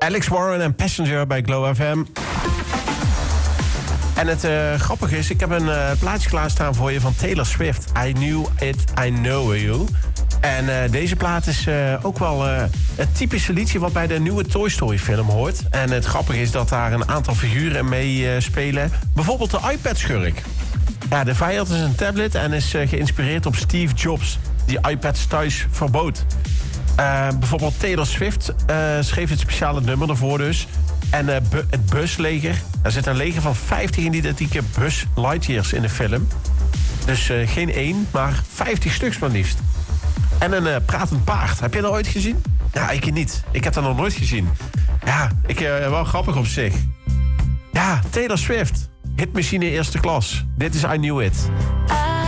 Alex Warren en Passenger bij Glow FM. En het grappige is, ik heb een plaatje klaarstaan voor je van Taylor Swift. I Knew It, I Know You. En deze plaat is ook wel het typische liedje wat bij de nieuwe Toy Story film hoort. En het grappige is dat daar een aantal figuren mee spelen. Bijvoorbeeld de iPad-schurk. Ja, de vijand is een tablet en is geïnspireerd op Steve Jobs, die iPads thuis verbood. Bijvoorbeeld Taylor Swift schreef het speciale nummer ervoor dus. En het busleger. Er zit een leger van 50 identieke Buzz Lightyears in de film. Dus geen 1, maar 50 stuks maar liefst. En een pratend paard. Heb je dat ooit gezien? Ja, ik niet. Ik heb dat nog nooit gezien. Ja, wel grappig op zich. Ja, Taylor Swift. Hitmachine eerste klas. Dit is I Knew It.